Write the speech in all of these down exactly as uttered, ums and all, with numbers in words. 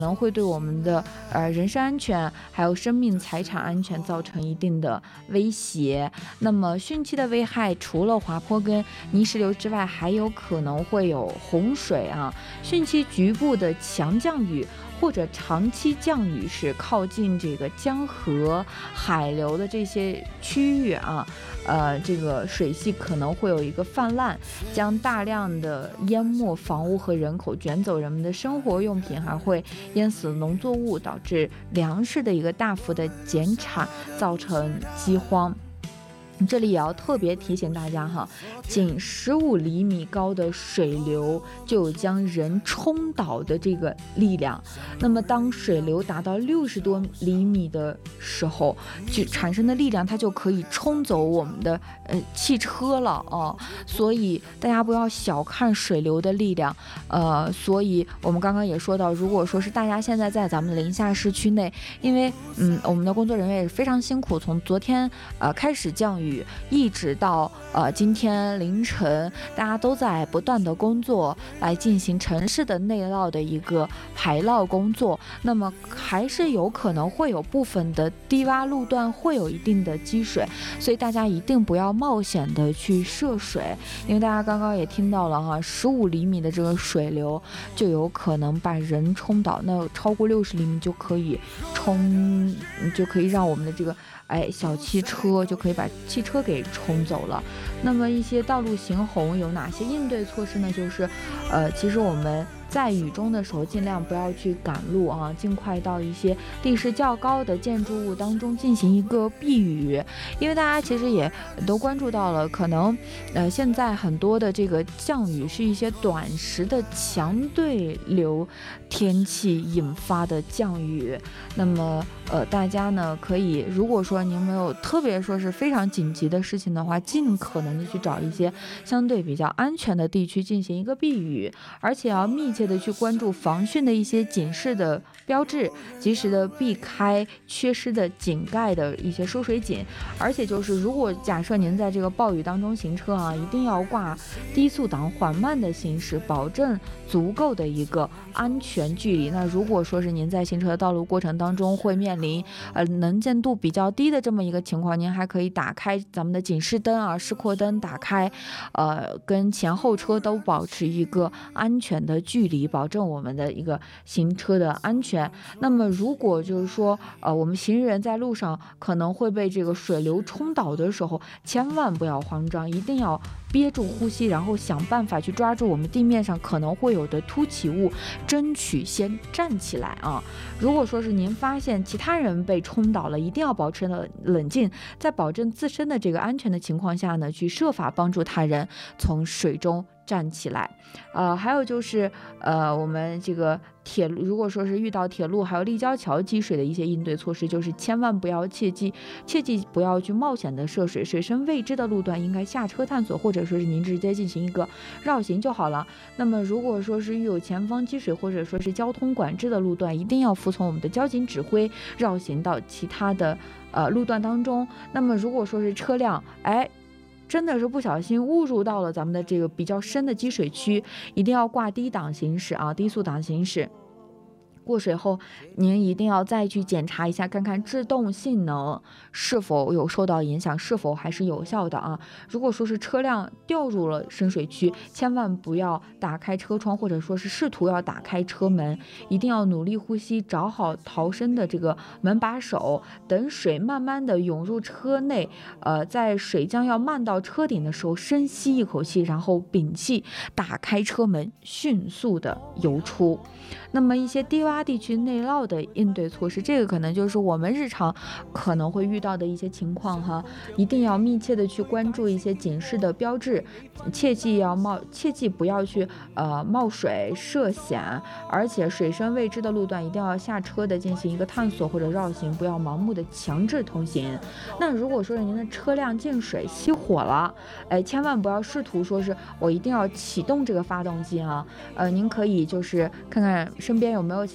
能会对我们的呃人身安全还有生命财产安全造成一定的威胁。那么汛期的危害除了滑坡跟泥石流之外，还有可能会有洪水啊。汛期局部的强降雨或者长期降雨是靠近这个江河海流的这些区域啊，呃，这个水系可能会有一个泛滥，将大量的淹没房屋和人口，卷走人们的生活用品，还会淹死农作物，导致粮食的一个大幅的减产，造成饥荒。这里也要特别提醒大家哈，仅十五厘米高的水流就有将人冲倒的这个力量。那么当水流达到六十多厘米的时候，就产生的力量它就可以冲走我们的呃汽车了啊。所以大家不要小看水流的力量。呃，所以我们刚刚也说到，如果说是大家现在在咱们临夏市区内，因为嗯我们的工作人员也是非常辛苦，从昨天呃开始降雨。一直到呃今天凌晨，大家都在不断的工作来进行城市的内涝的一个排涝工作。那么还是有可能会有部分的低洼路段会有一定的积水，所以大家一定不要冒险的去涉水，因为大家刚刚也听到了哈，十五厘米的这个水流就有可能把人冲倒，那超过六十厘米就可以冲，就可以让我们的这个。哎，小汽车就可以把汽车给冲走了。那么一些道路行洪有哪些应对措施呢？就是，呃，其实我们在雨中的时候，尽量不要去赶路啊，尽快到一些地势较高的建筑物当中进行一个避雨。因为大家其实也都关注到了，可能呃现在很多的这个降雨是一些短时的强对流天气引发的降雨。那么呃大家呢可以，如果说您没有特别说是非常紧急的事情的话，尽可能的去找一些相对比较安全的地区进行一个避雨，而且要密切的去关注防汛的一些警示的标志，及时的避开缺失的井盖的一些收水井。而且就是如果假设您在这个暴雨当中行车啊，一定要挂低速档缓慢的行驶，保证足够的一个安全距离。那如果说是您在行车的道路过程当中会面临呃能见度比较低的这么一个情况，您还可以打开咱们的警示灯啊，示廓灯打开，呃跟前后车都保持一个安全的距离，保证我们的一个行车的安全。那么如果就是说呃我们行人在路上可能会被这个水流冲倒的时候，千万不要慌张，一定要憋住呼吸，然后想办法去抓住我们地面上可能会有的凸起物，争取先站起来啊。如果说是您发现其他人被冲倒了，一定要保持冷冷静，在保证自身的这个安全的情况下呢，去设法帮助他人从水中站起来。呃，还有就是呃，我们这个铁路，如果说是遇到铁路还有立交桥积水的一些应对措施，就是千万不要切记切记不要去冒险的涉水，水深未知的路段应该下车探索，或者说是您直接进行一个绕行就好了。那么如果说是遇有前方积水或者说是交通管制的路段，一定要服从我们的交警指挥，绕行到其他的呃路段当中。那么如果说是车辆哎真的是不小心误入到了咱们的这个比较深的积水区，一定要挂低档行驶啊，低速档行驶。过水后您一定要再去检查一下，看看制动性能是否有受到影响，是否还是有效的啊。如果说是车辆掉入了深水区，千万不要打开车窗，或者说是试图要打开车门，一定要努力呼吸，找好逃生的这个门把手，等水慢慢的涌入车内，呃，在水将要漫到车顶的时候，深吸一口气，然后屏气，打开车门，迅速的游出。那么一些低洼地区内涝的应对措施，这个可能就是我们日常可能会遇到的一些情况哈，一定要密切的去关注一些警示的标志，切记要冒，切记不要去呃冒水涉险，而且水深未知的路段一定要下车的进行一个探索或者绕行，不要盲目的强制通行。那如果说是您的车辆进水熄火了，哎，千万不要试图说是我一定要启动这个发动机啊，呃，您可以就是看看身边有没有其他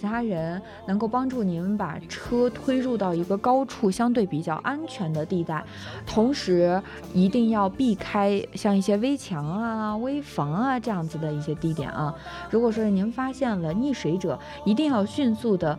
他人，能够帮助您把车推入到一个高处相对比较安全的地带。同时一定要避开像一些危墙啊、危房啊这样子的一些地点啊。如果说您发现了溺水者，一定要迅速的